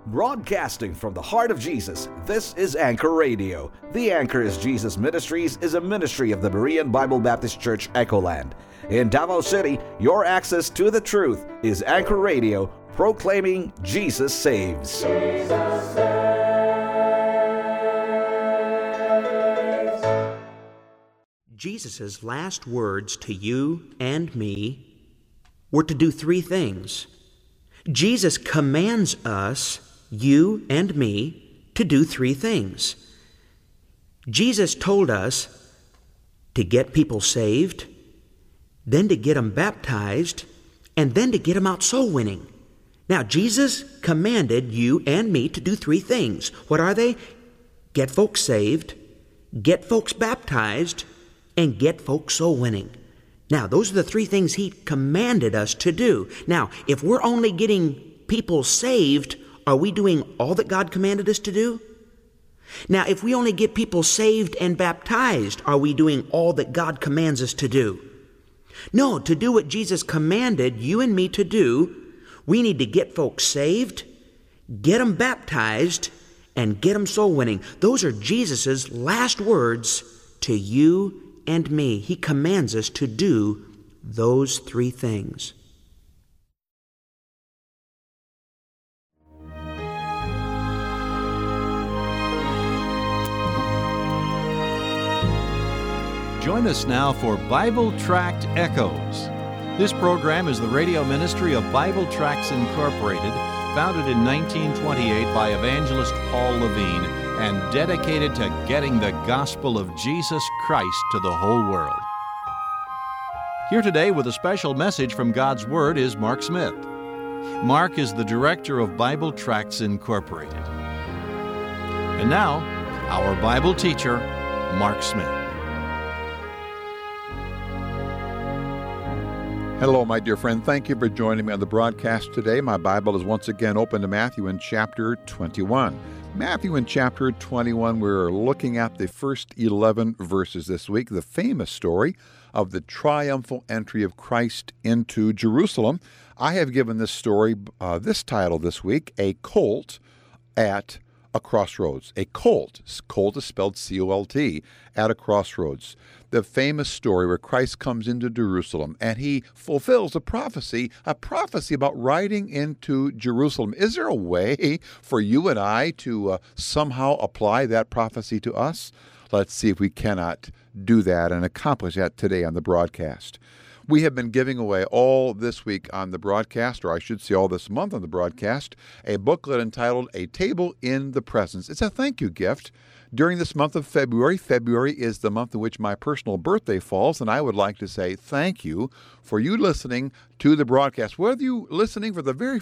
Broadcasting from the heart of Jesus, this is Anchor Radio. The Anchor is Jesus Ministries is a ministry of the Berean Bible Baptist Church, Echoland. In Davao City, your access to the truth is Anchor Radio, proclaiming Jesus saves. Jesus saves. Jesus' last words to you and me were to do three things. Jesus commands us, you and me, to do three things. Jesus told us to get people saved, then to get them baptized, and then to get them out soul winning. Now, Jesus commanded you and me to do three things. What are they? Get folks saved, get folks baptized, and get folks soul winning. Now, those are the three things He commanded us to do. Now, if we're only getting people saved, are we doing all that God commanded us to do? Now, if we only get people saved and baptized, are we doing all that God commands us to do? No, to do what Jesus commanded you and me to do, we need to get folks saved, get them baptized, and get them soul winning. Those are Jesus' last words to you and me. He commands us to do those three things. Join us now for Bible Tract Echoes. This program is the radio ministry of Bible Tracts Incorporated, founded in 1928 by evangelist Paul Levine, and dedicated to getting the gospel of Jesus Christ to the whole world. Here today with a special message from God's Word is Mark Smith. Mark is the director of Bible Tracts Incorporated. And now, our Bible teacher, Mark Smith. Hello, my dear friend. Thank you for joining me on the broadcast today. My Bible is once again open to Matthew in chapter 21. Matthew in chapter 21, we're looking at the first 11 verses this week, the famous story of the triumphal entry of Christ into Jerusalem. I have given this story this title this week, A Colt at a Crossroads. A colt. Colt is spelled C-O-L-T, at a crossroads. The famous story where Christ comes into Jerusalem and He fulfills a prophecy about riding into Jerusalem. Is there a way for you and I to somehow apply that prophecy to us? Let's see if we cannot do that and accomplish that today on the broadcast. We have been giving away all this week on the broadcast, or I should say all this month on the broadcast, a booklet entitled A Table in the Presence. It's a thank you gift. During this month of February, February is the month in which my personal birthday falls, and I would like to say thank you for you listening to the broadcast. Whether you're listening for the very